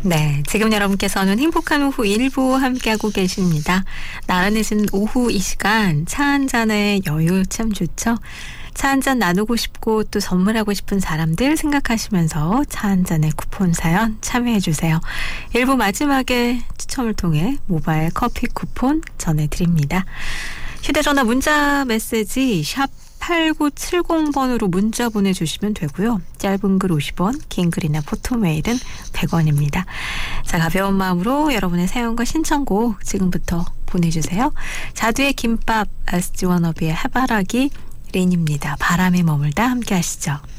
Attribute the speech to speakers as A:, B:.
A: 네, 지금 여러분께서는 행복한 오후 1부 함께하고 계십니다. 나른해진 오후 이 시간 차 한 잔의 여유 참 좋죠. 차 한 잔 나누고 싶고 또 선물하고 싶은 사람들 생각하시면서 차 한 잔의 쿠폰 사연 참여해주세요. 1부 마지막에 추첨을 통해 모바일 커피 쿠폰 전해드립니다. 휴대전화 문자 메시지 샵 8970번으로 문자 보내주시면 되고요. 짧은 글 50원, 긴 글이나 포토메일은 100원입니다. 자, 가벼운 마음으로 여러분의 사연과 신청곡 지금부터 보내주세요. 자두의 김밥, SG 워너비의 해바라기, 린입니다. 바람에 머물다 함께 하시죠.